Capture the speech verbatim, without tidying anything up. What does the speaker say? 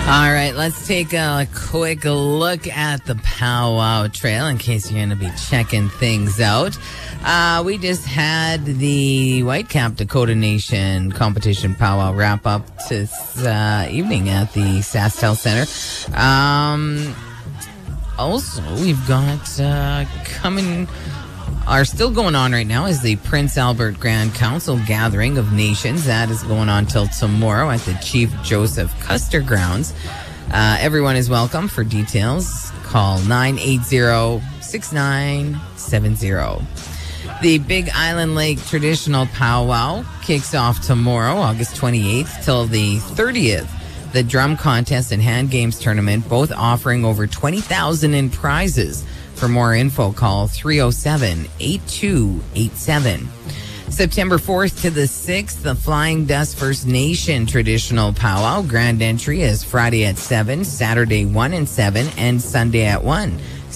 All right, let's take a quick look at the powwow trail in case you're going to be checking things out. Uh, we just had the Whitecap Dakota Nation competition powwow wrap up this uh, evening at the SaskTel Center. Um, also, we've got uh, coming... are still going on right now is the Prince Albert Grand Council Gathering of Nations. That is going on till tomorrow at the Chief Joseph Custer Grounds. Uh, everyone is welcome. For details, call nine eight zero, six nine seven zero. The Big Island Lake Traditional Powwow kicks off tomorrow, August twenty-eighth, till the thirtieth. The Drum Contest and Hand Games Tournament, both offering over twenty thousand in prizes. For more info, call three oh seven, eight two eight seven. September fourth to the sixth, the Flying Dust First Nation Traditional Powwow. Grand entry is Friday at seven, Saturday one and seven, and Sunday at one.